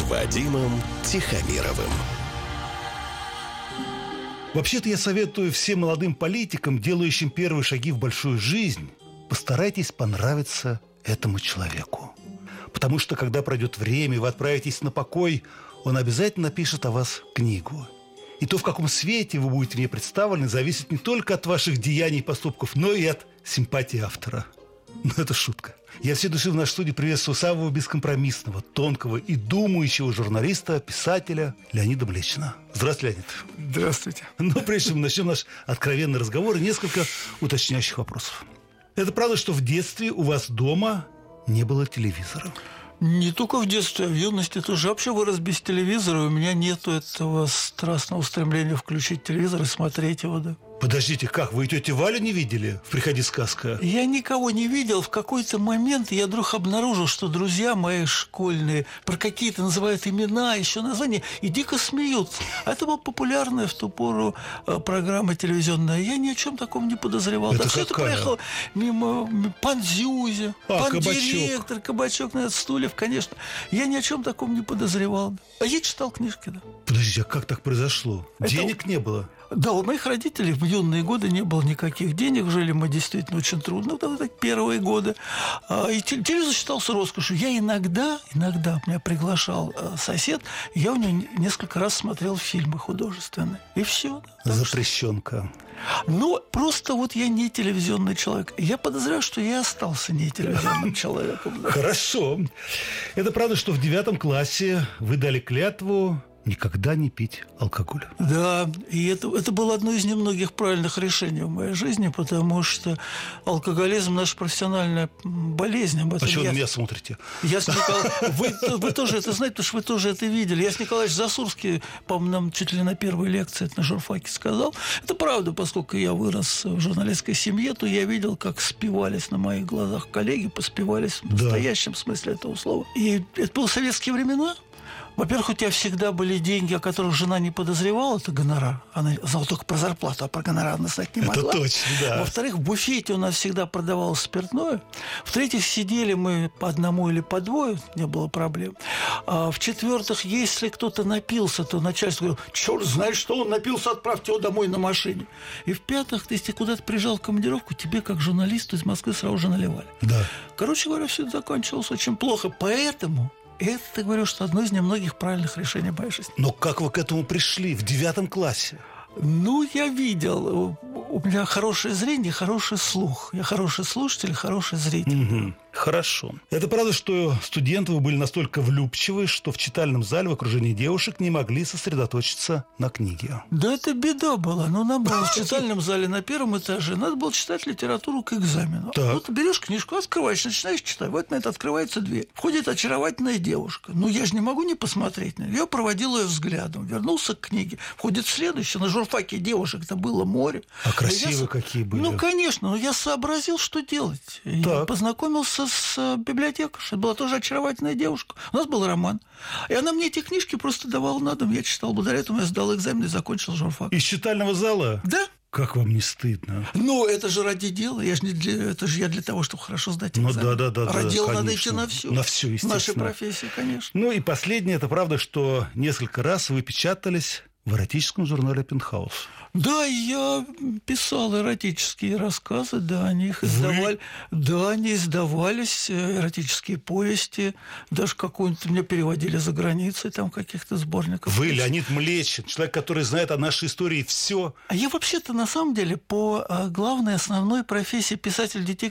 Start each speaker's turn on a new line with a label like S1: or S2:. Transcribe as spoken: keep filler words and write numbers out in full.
S1: Вадимом Тихомировым.
S2: Вообще-то я советую всем молодым политикам, делающим первые шаги в большую жизнь, постарайтесь понравиться этому человеку. Потому что, когда пройдет время, и вы отправитесь на покой, он обязательно напишет о вас книгу. И то, в каком свете вы будете в ней представлены, зависит не только от ваших деяний и поступков, но и от симпатии автора. Ну, это шутка. Я всей души в нашей студии приветствую самого бескомпромиссного, тонкого и думающего журналиста, писателя Леонида Млечина. Здравствуйте, Леонид.
S3: Здравствуйте.
S2: Но прежде чем мы начнем наш откровенный разговор, несколько уточняющих вопросов. Это правда, что в детстве у вас дома не было телевизора?
S3: Не только в детстве, а в юности тоже. Вообще вырос без телевизора. У меня нету этого страстного устремления включить телевизор и смотреть его, да.
S2: Подождите, как? Вы тетю Валю не видели в «Приходи, сказка»?
S3: Я никого не видел. В какой-то момент я вдруг обнаружил, что друзья мои школьные про какие-то называют имена, еще названия, и дико смеются. А это была популярная в ту пору программа телевизионная. Я ни о чем таком не подозревал.
S2: Это
S3: да, все это проехало мимо Пан-Дзюзи,
S2: а,
S3: Пан-директор, Кабачок на Стульев, конечно. Я ни о чем таком не подозревал. А я читал книжки, да.
S2: Подождите, а как так произошло?
S3: Это...
S2: Денег не было?
S3: Да, у моих родителей в юные годы не было никаких денег, жили мы действительно очень трудно, ну, так первые годы. И телевизор считался роскошью. Я иногда, иногда меня приглашал сосед, я у него несколько раз смотрел фильмы художественные. И все.
S2: Запрещенка.
S3: Ну, просто вот я не телевизионный человек. Я подозреваю, что я остался не телевизионным человеком.
S2: Хорошо. Это правда, что в девятом классе вы дали клятву никогда не пить алкоголь.
S3: Да, и это, это было одно из немногих правильных решений в моей жизни, потому что алкоголизм – наша профессиональная болезнь. Об этом
S2: а что
S3: я...
S2: вы на меня смотрите?
S3: Я с Николай... вы, вы тоже это знаете, потому что вы тоже это видели. Я с Николаевич Засурский, по-моему, нам чуть ли на первой лекции это на журфаке сказал. Это правда, поскольку я вырос в журналистской семье, то я видел, как спивались на моих глазах коллеги, поспивались в настоящем да. смысле этого слова. И это были советские времена. Во-первых, у тебя всегда были деньги, о которых жена не подозревала, это гонорар. Она знала только про зарплату, а про гонорар она знать не могла.
S2: Это точно, да.
S3: Во-вторых, в буфете у нас всегда продавалось спиртное. В-третьих, сидели мы по одному или по двое, не было проблем. А в-четвертых, если кто-то напился, то начальство говорило: черт знает, что он напился, отправьте его домой на машине. И в-пятых, если ты куда-то приезжал в командировку, тебе, как журналисту из Москвы, сразу же наливали.
S2: Да.
S3: Короче говоря, все это закончилось очень плохо. Поэтому... это, я говорю, что одно из немногих правильных решений в моей жизни.
S2: Но как вы к этому пришли в девятом классе?
S3: Ну, я видел. У меня хорошее зрение, хороший слух. Я хороший слушатель, хороший зритель.
S2: Угу. Хорошо. Это правда, что студенты вы были настолько влюбчивы, что в читальном зале в окружении девушек не могли сосредоточиться на книге?
S3: Да это беда была. Ну, нам было в читальном зале на первом этаже. Надо было читать литературу к экзамену.
S2: Так.
S3: Вот берешь книжку, открываешь, начинаешь читать. Вот на это открывается дверь. Входит очаровательная девушка. Ну, я же не могу не посмотреть на нее. Я проводил ее взглядом. Вернулся к книге. Входит следующая. На журфаке девушек-то было море.
S2: А красивые я... какие были?
S3: Ну, конечно. Но я сообразил, что делать. Я познакомился с библиотекаршей. Это была тоже очаровательная девушка. У нас был роман. И она мне эти книжки просто давала на дом. Я читал. Благодаря этому я сдал экзамен и закончил журфак.
S2: Из читального зала?
S3: Да.
S2: Как вам не стыдно?
S3: Ну, это же ради дела. Я же не для... Это же я для того, чтобы хорошо сдать экзамен.
S2: Ну, да, да, да.
S3: Ради дела
S2: да,
S3: надо идти на все.
S2: На все, естественно.
S3: В нашей профессии, конечно.
S2: Ну, и последнее. Это правда, что несколько раз вы печатались в эротическом журнале «Пентхаус».
S3: Да, я писал эротические рассказы, да, они их издавали. Вы? Да, они издавались, эротические повести. Даже какую-нибудь меня переводили за границей, там каких-то сборников.
S2: Вы, Леонид Млечин, человек, который знает о нашей истории все.
S3: А я вообще-то, на самом деле, по главной, основной профессии писатель-детектив.